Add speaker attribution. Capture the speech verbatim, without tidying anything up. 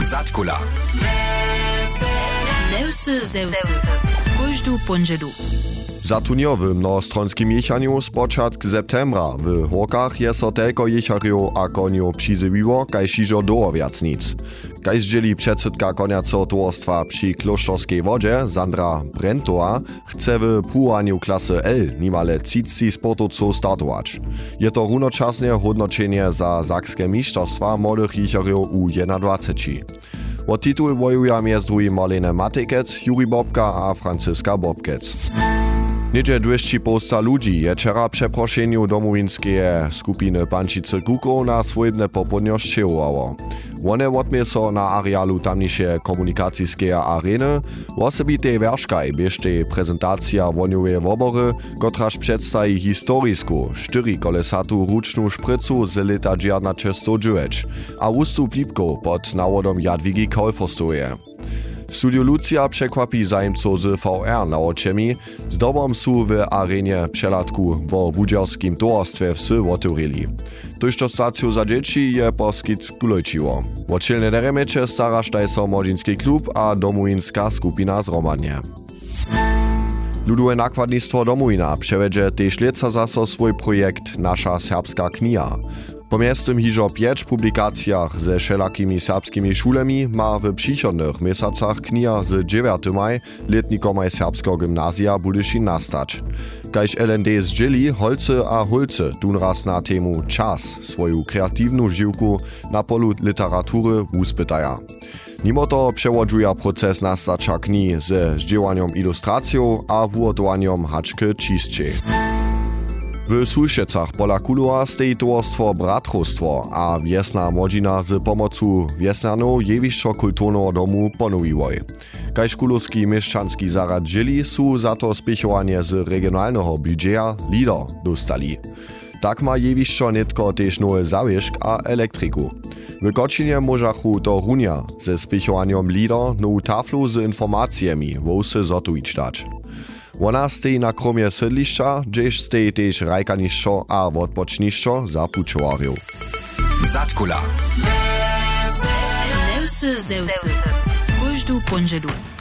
Speaker 1: Zatkula.
Speaker 2: Newsy zewsy. Kóždu ponžedu.
Speaker 3: Za tuniowy mnohostronskim jechaniu z początku septembra w Horkach jest so tylko jechariów a koniów przyzywiło, kaž iżo doło wiac nic. Kaž dzieli przedsydka koniaco towarstwa przy Klosztorskiej wodzie, Sandra Brentoa, chce w pływaniu klasy L nimale třicet sportowców startować. Je to równoczesne hodnoczenie za sakskie mistrzostwa młodych jechariów u dwadzieścia. O tytuł wojują między drugim Marlene Matekec, Juri Bobka a Franciska Bobkec. Niedzie dwieście posta ludzi je wczera przeproszeniu domowinskie skupiny Pančice Kukov na swojne popodnio šćerowało. One odmie so na arealu tamniejsze komunikacijskie areny, osobitej werškaj biešte prezentacja woniowej wobory, kotraż przedstawi historisku, czterykolesatu ruczną szprycu z lata dziewiętnaście dziewięć, a ustup lipków pod nawodom Jadwigi Kolforstuje. Studio Lucia przekwapi zajemców z V R na oczemi, z dobą su w arenie przelatku wo wudziarskim towarstwie wsy otworili. Tuż to stacją za dzieci je poskit kulojčiło. Očilne deremeče stara štaj so młodzieński klub a domowinska skupina zromadnie. Ludowe nakładnictwo Domowina przewiedzie też leca zaso swój projekt Nasza serbska kniha. Po miastym hižo pięć publikacjach ze wszelakimi serbskimi szulami ma w przychodnych miesacach kniha z dziewiątymaj letnikomaj serbskiego gimnazja budyši nastać. Kaž L N D zdzieli holce a holce tunraz na temu czas swoją kreatywną żyłku na polu literatury uspytaja. Mimo to przewodzuje proces nastacza kni ze zdziełaniem ilustracją a wuotowaniem haczky czistszej. W Sulšecach pola Kulua stoi towarstwo Bratrostwo a wiesna młodzina z pomocą wiesnanu jewišćo kulturnego domu ponowiłoj. Kaž kulowski mieszczanski zarad dzieli su za to spěchovanie z regionalnego budżeta lido dostali. Tak ma jewišćo netko też nowy zawieszk a elektryku. W Kočinie możachu to runia ze spěchovaniem lido nową taflu z informacjami wosy zotujić dać. Ona stoi na kromie sydlišća, gdzieś stoi też rajkanišćo a odpočnišćo za pučowarjów.
Speaker 1: Zatkula.
Speaker 2: Newsy zewsy. Kóždu ponžedu.